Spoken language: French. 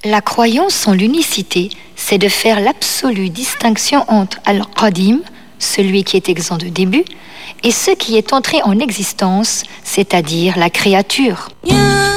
La croyance en l'unicité, c'est de faire l'absolue distinction entre Al-Qadim, celui qui est exempt de début, et ce qui est entré en existence, c'est-à-dire la créature.